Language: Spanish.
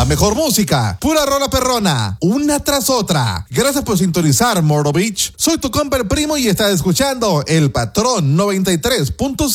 mejor música, pura rola perrona, una tras otra. Gracias por sintonizar Murdo Beach. Soy tu compa el primo y estás escuchando El Patrón 93.5.